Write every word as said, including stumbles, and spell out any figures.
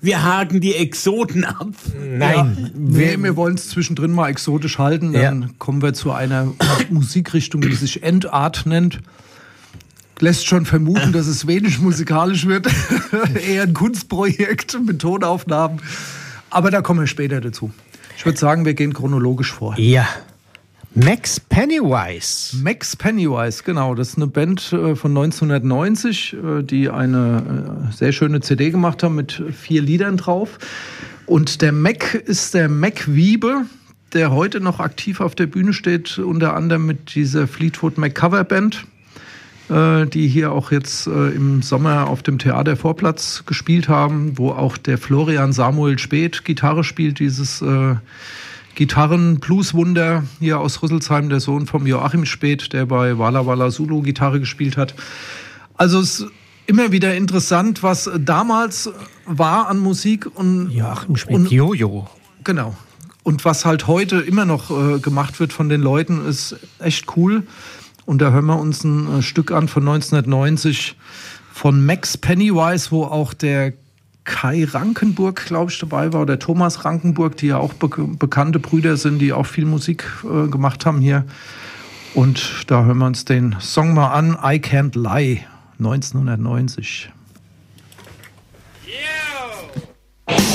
wir haken die Exoten ab. Nein. Ja, wir, wir wollen es zwischendrin mal exotisch halten. Dann ja. kommen wir zu einer Musikrichtung, die sich Endart nennt. Lässt schon vermuten, dass es wenig musikalisch wird. Eher ein Kunstprojekt mit Tonaufnahmen. Aber da kommen wir später dazu. Ich würde sagen, wir gehen chronologisch vor. Ja. Max Pennywise. Max Pennywise, genau. Das ist eine Band von neunzehnhundertneunzig, die eine sehr schöne C D gemacht haben mit vier Liedern drauf. Und der Mac ist der Mac Wiebe, der heute noch aktiv auf der Bühne steht, unter anderem mit dieser Fleetwood Mac Coverband, die hier auch jetzt im Sommer auf dem Theatervorplatz gespielt haben, wo auch der Florian Samuel Späth Gitarre spielt, dieses äh, Gitarren-Blues-Wunder hier aus Rüsselsheim, der Sohn vom Joachim Späth, der bei Wala Wala Zulu Gitarre gespielt hat. Also es ist immer wieder interessant, was damals war an Musik und Joachim Späth, Jojo. Genau. Und was halt heute immer noch äh, gemacht wird von den Leuten, ist echt cool. Und da hören wir uns ein äh, Stück an von neunzehnhundertneunzig von Max Pennywise, wo auch der Kai Rankenburg, glaube ich, dabei war, oder Thomas Rankenburg, die ja auch be- bekannte Brüder sind, die auch viel Musik äh, gemacht haben hier. Und da hören wir uns den Song mal an, I Can't Lie, neunzehnhundertneunzig.